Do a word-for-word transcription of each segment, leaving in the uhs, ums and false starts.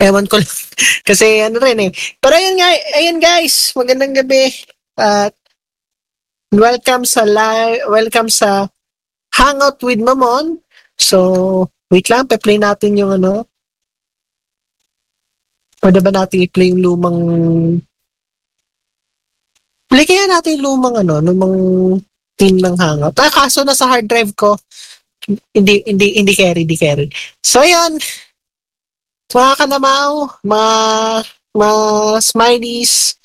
Ewan ko lang. Kasi ano rin eh. Pero ayun nga, ayun guys, magandang gabi. At welcome sa live, welcome sa Hangout with Mamon. So, wait lang, pe-play natin yung ano. Pwede ba natin i-play yung lumang play kaya natin yung lumang ano, lumang team ng Hangout. Ah, kaso nasa hard drive ko. Hindi, hindi, hindi carry, hindi carry. So, ayun. Mga kanamaw, mga, mga smileys.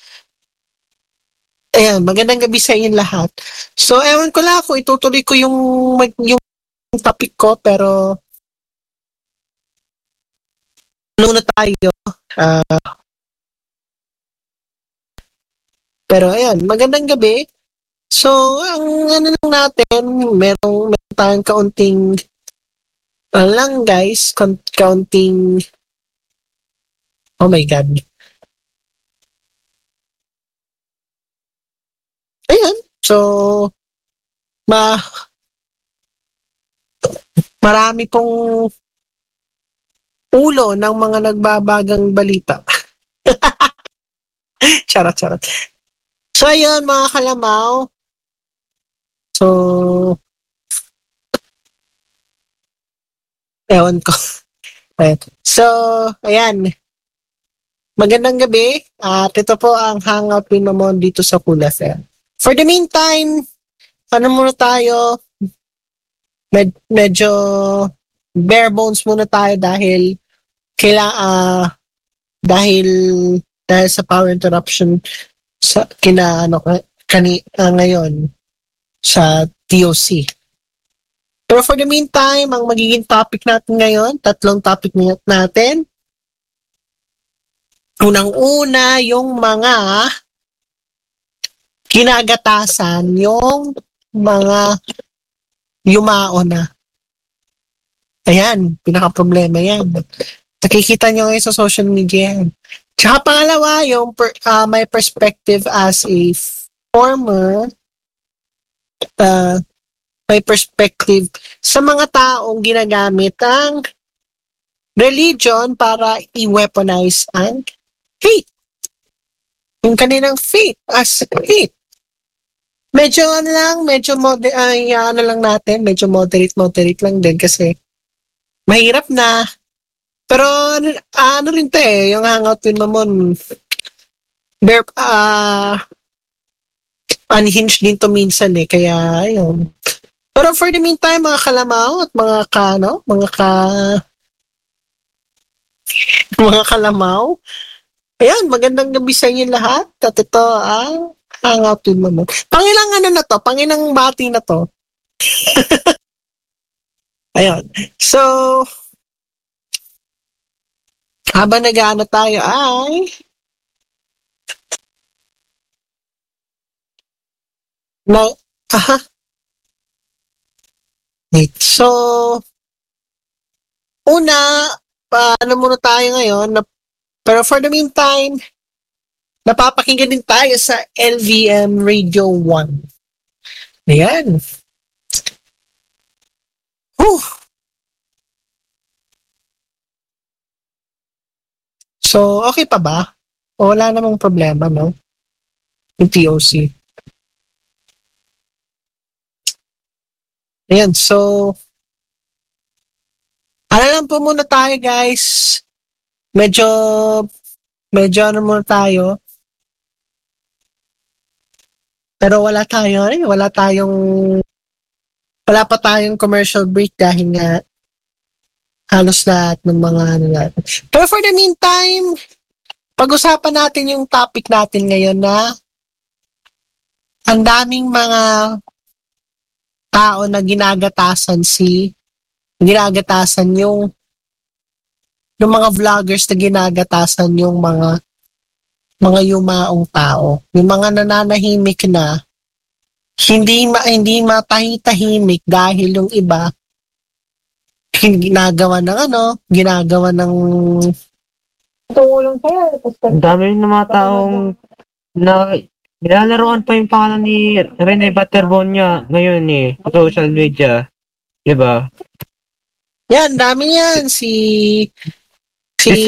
Ayan, magandang gabi sa inyo lahat. So, ewan ko lang kung itutuloy ko yung, yung topic ko, pero ano na tayo. Uh, pero ayan, magandang gabi. So, ang ano lang natin, merong, merong tayong kaunting, uh, lang guys, kaunting, oh my God. Ayan, so, ma, marami pong ulo ng mga nagbabagang balita. Charot, charot. So, ayun, mga kalamaw. So, ewan ko. So, ayan. Magandang gabi. At ito po ang Hangout with Mamon dito sa Cool F M. For the meantime, ano muna tayo? Med- medyo bare bones muna tayo dahil kaila, uh, dahil dahil sa power interruption sa kina ano kani uh, ngayon sa T O C. Pero for the meantime, ang magiging topic natin ngayon, tatlong topic natin. Unang-una, yung mga kinagatasan, yung mga yumao na. Ayan, pinaka-problema yan. Nakikita nyo ngayon sa social media yan. Tsaka pangalawa, yung per, uh, my perspective as a former uh, my perspective sa mga taong ginagamit ang religion para i-weaponize ang faith. Yung kanilang faith as faith. Medyo ano lang, medyo moder- ay, ano lang natin, medyo moderate, moderate lang din kasi mahirap na. Pero ano rin to eh, yung Hangout with Mamon, there, uh, unhinged din to minsan eh, kaya ayun. Pero for the meantime, mga kalamaw at mga ka, no, mga ka, mga kalamaw, ayan, magandang gabi sa inyo lahat. At ito ang Hangout with Mamon. Pangilang ano na to? Pangilang bati na to? Ayan. So, habang nag-ano tayo ay na, aha. Wait. So, una, paano muna tayo ngayon? Na, pero for the meantime, napapakinggan din tayo sa L V M Radio one. Ayan. Whew. So, okay pa ba? O wala namang problema, no? Yung T O C. Ayan, so, ano lang po muna tayo, guys. Medyo, medyo ano muna tayo. Pero wala tayo, eh, wala tayong, wala pa tayong commercial break dahil nga halos lahat ng mga ano natin. Pero for the meantime, pag-usapan natin yung topic natin ngayon na ang daming mga tao na ginagatasan si ginagatasan yung yung mga vloggers na ginagatasan yung mga mga yumaong tao. Yung mga nananahimik na hindi ma, hindi matahitahimik dahil yung iba ginagawa ng ano, ginagawa ng tumulong sa'yo. Ang dami ng mga taong na nilalaroan pa yung pangalan ni Rene Baterbonia ngayon eh, sa social media. Diba? Yan, dami yan. Si si